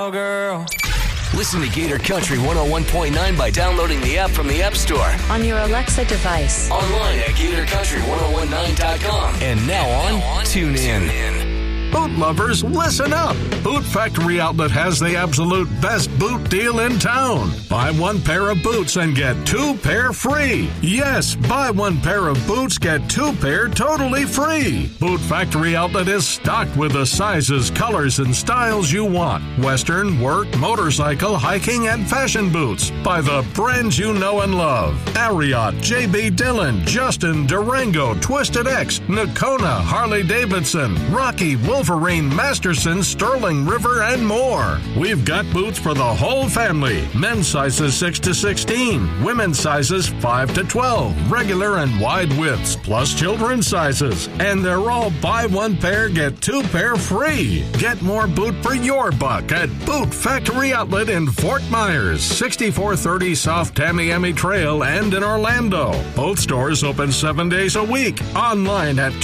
cowgirl. Listen to Gator Country 101.9 by downloading the app from the App Store. On your Alexa device. Online at GatorCountry1019.com. And now on TuneIn. Boot lovers, listen up. Boot Factory Outlet has the absolute best boot deal in town. Buy one pair of boots and get 2 pair free. Yes, buy one pair of boots, get 2 pair totally free. Boot Factory Outlet is stocked with the sizes, colors, and styles you want. Western, work, motorcycle, hiking, and fashion boots by the brands you know and love. Ariat, J.B. Dillon, Justin, Durango, Twisted X, Nakona, Harley-Davidson, Rocky, Wolverine, Masterson, Sterling River, and more. We've got boots for the whole family. Men's sizes 6 to 16, women's sizes 5 to 12, regular and wide widths, plus children's sizes. And they're all buy one pair, get 2 pair free. Get more boot for your buck at Boot Factory Outlet in Fort Myers, 6430 South Tamiami Trail, and in Orlando. Both stores open 7 days a week. Online at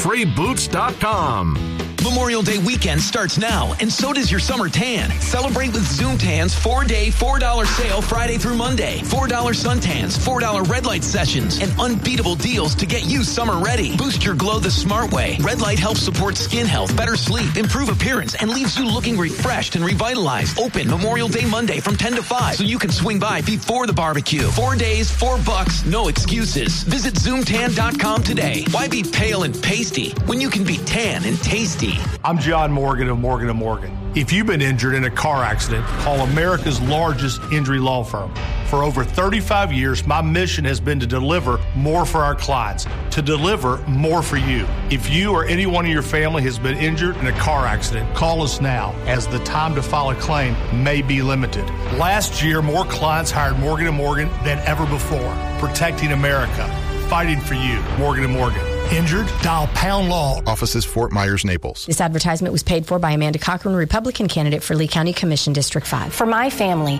twofreeboots.com. Memorial Day weekend starts now, and so does your summer tan. Celebrate with Zoom Tan's 4-day, $4 sale Friday through Monday. $4 suntans, $4 red light sessions, and unbeatable deals to get you summer ready. Boost your glow the smart way. Red light helps support skin health, better sleep, improve appearance, and leaves you looking refreshed and revitalized. Open Memorial Day Monday from 10 to 5, so you can swing by before the barbecue. 4 days, $4, no excuses. Visit ZoomTan.com today. Why be pale and pasty when you can be tan and tasty? I'm John Morgan of Morgan & Morgan. If you've been injured in a car accident, call America's largest injury law firm. For over 35 years, my mission has been to deliver more for our clients, to deliver more for you. If you or anyone in your family has been injured in a car accident, call us now, as the time to file a claim may be limited. Last year, more clients hired Morgan & Morgan than ever before, protecting America, fighting for you. Morgan & Morgan. Injured? Dial Pound Law. Offices Fort Myers, Naples. This advertisement was paid for by Amanda Cochran, Republican candidate for Lee County Commission, District 5. For my family,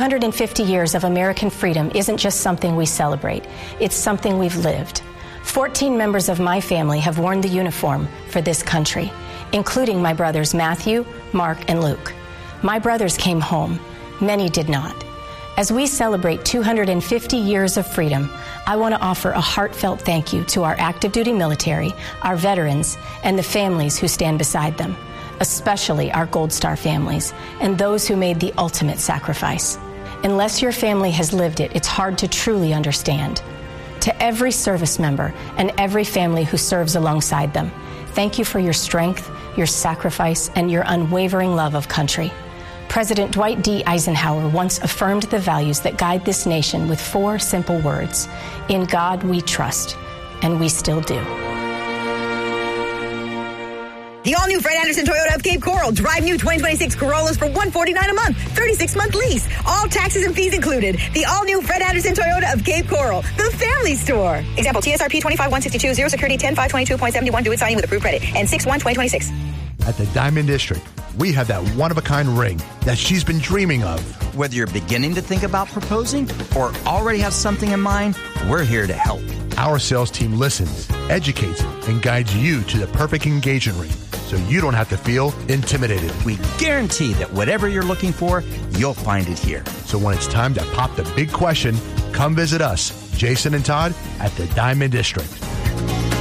250 years of American freedom isn't just something we celebrate. It's something we've lived. 14 members of my family have worn the uniform for this country, including my brothers Matthew, Mark, and Luke. My brothers came home. Many did not. As we celebrate 250 years of freedom, I want to offer a heartfelt thank you to our active duty military, our veterans, and the families who stand beside them, especially our Gold Star families and those who made the ultimate sacrifice. Unless your family has lived it, it's hard to truly understand. To every service member and every family who serves alongside them, thank you for your strength, your sacrifice, and your unwavering love of country. President Dwight D. Eisenhower once affirmed the values that guide this nation with 4 simple words: in God we trust, and we still do. The all-new Fred Anderson Toyota of Cape Coral. Drive new 2026 Corollas for $149 a month, 36-month lease. All taxes and fees included. The all-new Fred Anderson Toyota of Cape Coral, the family store. Example, TSRP 25-162, 0 security 10-522.71, do it signing with approved credit, and 6-1-2026. At the Diamond District, we have that one-of-a-kind ring that she's been dreaming of. Whether you're beginning to think about proposing or already have something in mind, we're here to help. Our sales team listens, educates, and guides you to the perfect engagement ring, so you don't have to feel intimidated. We guarantee that whatever you're looking for, you'll find it here. So when it's time to pop the big question, come visit us, Jason and Todd, at the Diamond District.